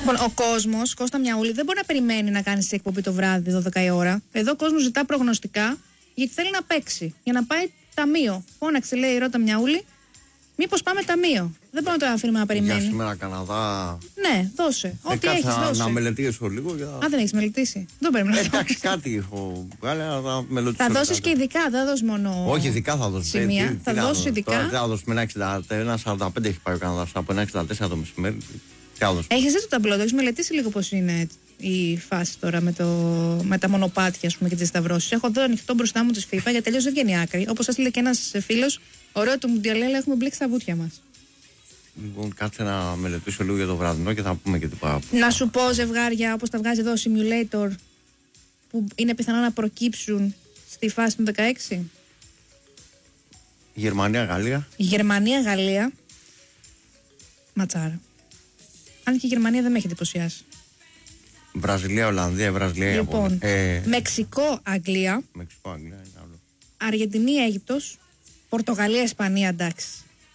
Λοιπόν, ο κόσμος, Κώστα Μιαούλη, δεν μπορεί να περιμένει να κάνει εκπομπή το βράδυ 12 η ώρα. Εδώ ο κόσμος ζητά προγνωστικά γιατί θέλει να παίξει. Για να πάει ταμείο. Φώναξε, λέει η Ρώτα Μιαούλη, μήπως πάμε ταμείο. Δεν μπορούμε να το αφήνουμε να περιμένει. Για σήμερα Καναδά. Ναι, δώσε. Ό,τι έχεις, δώσε. Να μελετήσω λίγο. Για... Α, δεν έχεις μελετήσει. Δεν πρέπει να εντάξει, κάτι έχω βγάλει, αλλά μελετήσω. Θα δώσεις και ειδικά, δεν θα δώσεις μόνο. Όχι, ειδικά θα δώσεις. Σημεία. Θα δώσεις ειδικά. Τώρα, θα δώσουμε ένα 45 έχει πάει ο Καναδάς, από ένα 64 το μεσημέρι. Έχεις δει το ταμπλό, το έχεις μελετήσει λίγο πώς είναι η φάση τώρα με τα μονοπάτια, ας πούμε, και τις σταυρώσεις. Έχω εδώ ανοιχτό μπροστά μου τη FIFA, γιατί τελείως δεν βγαίνει άκρη. Όπως έστειλε και ένας φίλος, ωραίο του Μουντιαλέ, αλλά έχουμε μπλέξει τα βουτιά μας. Λοιπόν, κάτσε να μελετήσω λίγο για το βραδινό και θα πούμε και τι πάμε. Να σου πω ζευγάρια όπως τα βγάζει εδώ Simulator που είναι πιθανό να προκύψουν στη φάση του 16. Γερμανία-Γαλλία. Γερμανία-Γαλλία. Ματσάρα. Αν και η Γερμανία δεν με έχει εντυπωσιάσει. Βραζιλία-Ολλανδία, Βραζιλία-Ιαπωνία. Λοιπόν, Μεξικό-Αγγλία. Μεξικό-Αγγλία είναι άλλο. Αργεντινή-Αίγυπτος. Πορτογαλία-Ισπανία, εντάξει.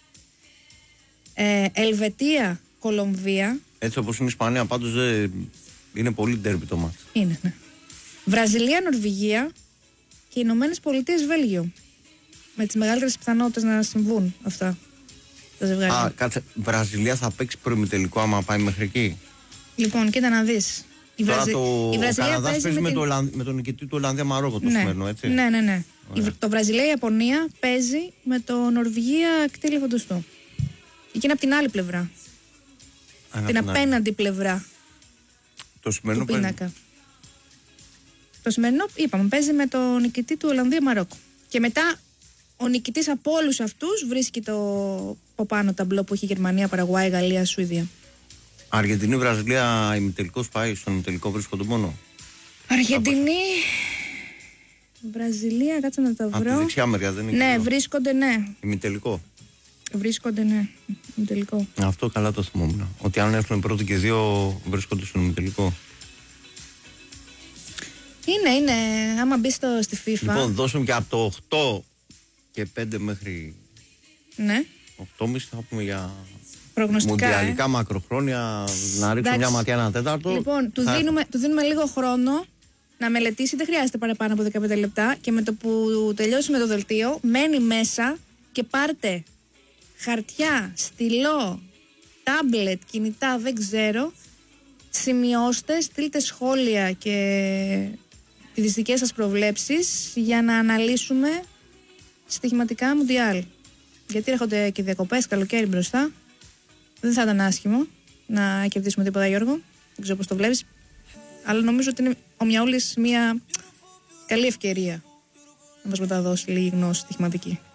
Ελβετία-Κολομβία. Έτσι όπως είναι η Ισπανία, πάντως είναι πολύ ντέρμπι το μάτς. Είναι, ναι. Βραζιλία-Νορβηγία και οι Ηνωμένες Πολιτείες Βέλγιο. Με τις μεγαλύτερες πιθανότητες να συμβούν αυτά τα ζευγάρια. Α, κάτσε. Βραζιλία θα παίξει προημιτελικό άμα πάει μέχρι εκεί. Λοιπόν, κοίτα να δεις. Ο Καναδάς παίζει με τον νικητή του Ολλανδία-Μαρόκο το σημερινό, έτσι. Ναι. Το Βραζιλία-Ιαπωνία παίζει με το Νορβηγία-Κτήλ-Φοντοστό. Εκεί είναι από την άλλη πλευρά. Την απέναντι πλευρά το σημερινό του πίνακα. Το σημερινό, είπαμε, παίζει με το νικητή του Ολλανδία-Μαρόκο. Και μετά ο νικητής από όλους αυτούς βρίσκει το από πάνω ταμπλό που έχει Γερμανία, Παραγουάη, Γαλλία, Σουηδία. Αργεντινή, Βραζιλία, ημιτελικός πάει. Στον ημιτελικό βρίσκονται μόνο. Αργεντινή, Βραζιλία, κάτσε να τα βρω. Από τη δεξιά μεριά δεν είναι. Ναι, βρίσκονται, ναι. Ημιτελικό. Βρίσκονται, ναι. Ημιτελικό. Αυτό καλά το θυμόμουν. Ότι αν έρθουν πρώτο και δύο βρίσκονται στον ημιτελικό. Είναι. Άμα μπει στη FIFA. Λοιπόν, δώσουμε και από το 8 και 5 μέχρι. Ναι. 8,5 θα πούμε για. Προγνωστικά. Μουντιαλικά μακροχρόνια. Να ρίξουμε μια ματιά ένα τέταρτο. Λοιπόν, του δίνουμε λίγο χρόνο να μελετήσει. Δεν χρειάζεται παραπάνω από 15 λεπτά. Και με το που τελειώσουμε το δελτίο, μένει μέσα και πάρτε χαρτιά, στυλό, τάμπλετ, κινητά, δεν ξέρω. Σημειώστε, στείλτε σχόλια και τις δικές σας προβλέψεις για να αναλύσουμε στοιχηματικά Μουντιάλ. Γιατί έρχονται και διακοπές, καλοκαίρι μπροστά. Δεν θα ήταν άσχημο να κερδίσουμε τίποτα, Γιώργο. Δεν ξέρω πώς το βλέπεις. Αλλά νομίζω ότι είναι ο Μιαούλης μια καλή ευκαιρία να μας μεταδώσει λίγη γνώση στοιχηματική.